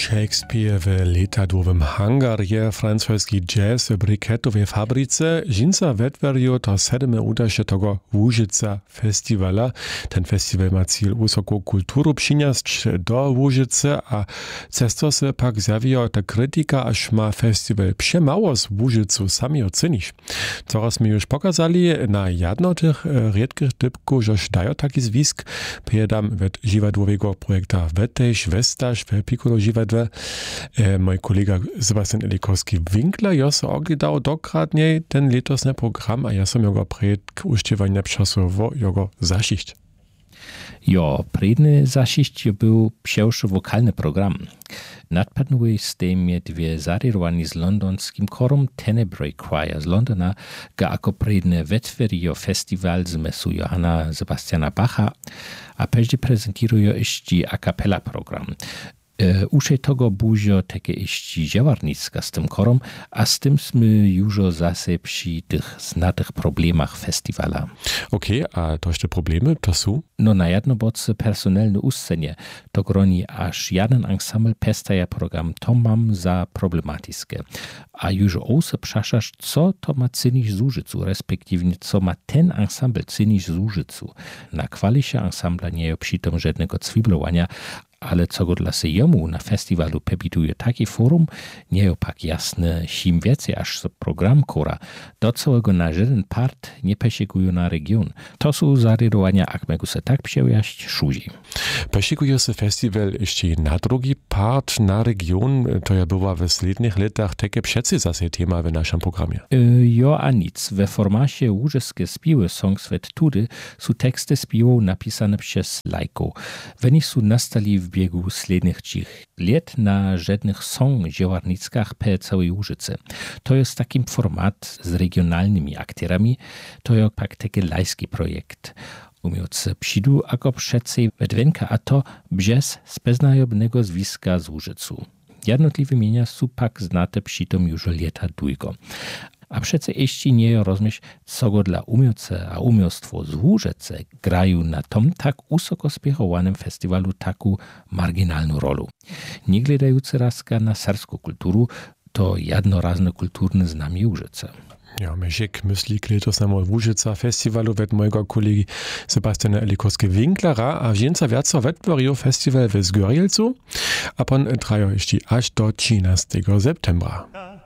Shakespeare w letadłowym hangarje, francuski jazz w briketowej fabryce, żinca wetweriu to 7. udasze tego Łużyca festiwala. Ten festiwal ma cel wysoką kulturu przyniosć do Łużycy, a cesto se pak zawija ta krytyka, aż ma festiwal przemało z Łużycu sami ocenić. Coraz mi już pokazali na jedno tych riedkich typków, żeż dają taki zwisk, prijedam wet žiwadłowego projekta Weteś, Westaż, w Piccolo Žiwadle. Mój kolega Sebastian Elikowski-Winkler już oglądał dokładnie ten letosny program, a ja sam jego przed uszczywaniem czasowo jego zasiść. Jo, predny zasiść był pierwszy wokalny program. Nadpadnuje z tym dwie zarirowani z londonskim chorom Tenebrae Choir z Londona, ga ako predne wetverio festiwal z mesu Johanna Sebastiana Bacha, a peździe prezentują jeszcze a cappella program. Usze tego buzio takie iści działarnicka z tym chorom, a z tym sme już zase przy tych znatych problemach festiwala. Okej, a to jeszcze problemy to są? No na jedno boce personalne uscenie, to groni aż jeden ensemble pestaja program, to mam za problematyczne. A już ose przaszasz, co to ma cynić z Łużycu, respektywnie co ma ten ensemble cynić z Łużycu. Na kwalisie ensembla nie jest przy tym żadnego cwiblowania, ale co go dla sejemu na festiwalu pebituje taki forum, nie jest pak jasne, czym więcej aż z program kora, do całego na żaden part nie pesiegują na region. To są zarydowania, jak mogą się tak przejaść, szuzi. Pesiegują się festiwal jeszcze na drugi part, na region, to ja była w slednych latach takie przece zase tema w naszym programie. Jo, a nic. We formacie łużeskie spiły Songswet Tudy są teksty spiłów napisane przez lajków. Oni są nastali w biegu slednych lat na żadnych song działarnickach po całej Łużyce. To jest takim format z regionalnymi aktorami, to jest pak taki lajski projekt. Umiąc przyjdu ako przece wedwenka, a to brzez speznajobnego zwiska z Łużycu. Jednotliwe imienia są pak znate przy tym już lata długo. A przece jeszcze nie rozmyśl, co go dla umiące a umiostwo z Łużyce grają na tom tak wysoko spiechowanym festiwalu taką marginalną rolę. Nie gledający razka na serbską kulturu, to jednorazne kulturne znamie Łużyce. Ja, Mešek myśli letos na Łużyca festiwalu wet mojego kolegi Sebastiana Elikowski-Winklera, a więcej wiaco wetworił festiwal w Zgorjelcu, a pon trajo jeszcze aż do 13. septembra.